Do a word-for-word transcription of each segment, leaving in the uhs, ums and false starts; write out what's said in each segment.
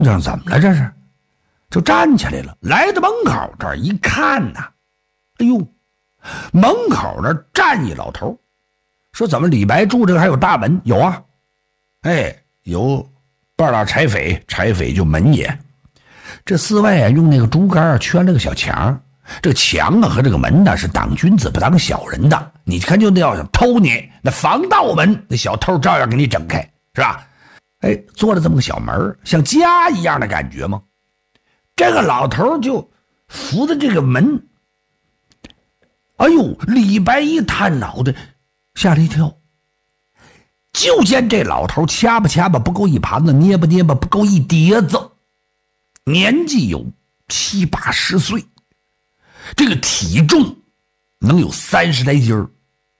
这怎么了这是？就站起来了，来到门口这儿一看呐，哎呦，门口那站一老头，说怎么李白住这个还有大门？有啊，哎，有半拉柴扉，柴扉就门也。这寺外啊用那个竹竿圈了个小墙，这个墙啊和这个门呢是挡君子不挡小人的。你看就那要想偷你，那防盗门，那小偷照样给你整开，是吧？哎，做了这么个小门，像家一样的感觉吗？这个老头就扶着这个门，哎呦，李白一探脑袋，吓了一跳。就见这老头掐吧掐吧不够一盘子，捏吧捏吧不够一碟子，年纪有七八十岁，这个体重能有三十来斤儿，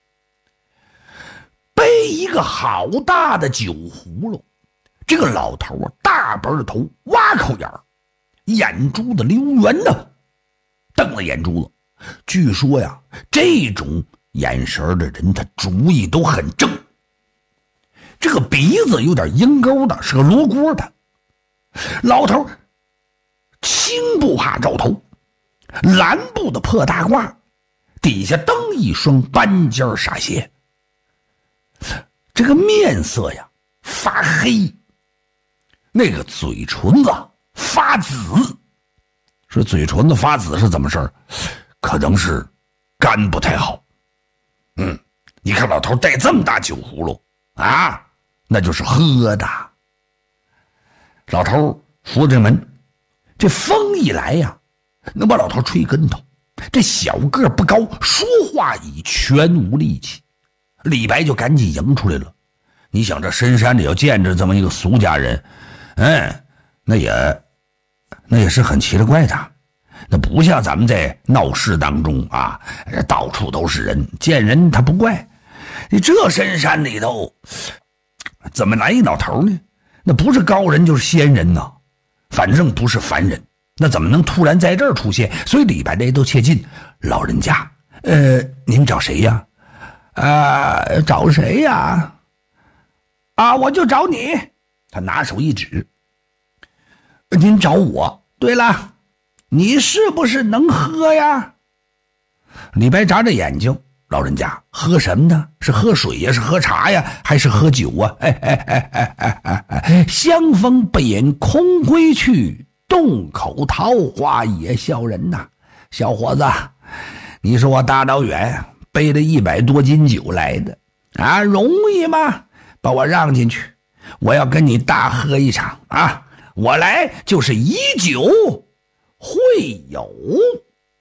背一个好大的酒葫芦。这个老头啊，大本头，挖口眼儿，眼珠子溜圆的，瞪了眼珠子。据说呀，这种眼神的人，他主意都很正。这个鼻子有点鹰钩的，是个罗锅的。老头青布哈罩头，蓝布的破大褂，底下蹬一双斑尖傻鞋。这个面色呀发黑，那个嘴唇子发紫。说嘴唇子发紫是怎么事儿？可能是肝不太好。嗯，你看老头带这么大酒葫芦啊，那就是喝的。老头扶着门，这风一来呀，能把老头吹跟头。这小个不高，说话已全无力气。李白就赶紧迎出来了。你想这深山里要见着这么一个俗家人，嗯，那也那也是很奇了怪的。那不像咱们在闹市当中啊，到处都是人，见人他不怪。你这深山里头怎么来一老头呢？那不是高人就是仙人呐，反正不是凡人，那怎么能突然在这儿出现？所以李白这都切近。老人家，呃，您找谁呀？啊，找谁呀？啊，我就找你。他拿手一指，您找我。对了，你是不是能喝呀？李白眨着眼睛，老人家喝什么呢？是喝水呀，是喝茶呀，还是喝酒啊？哎哎哎哎哎哎哎，香风不饮空归去，洞口桃花也笑人呐。小伙子，你说我大老远背了一百多斤酒来的啊，容易吗？把我让进去，我要跟你大喝一场啊！我来就是以酒会友。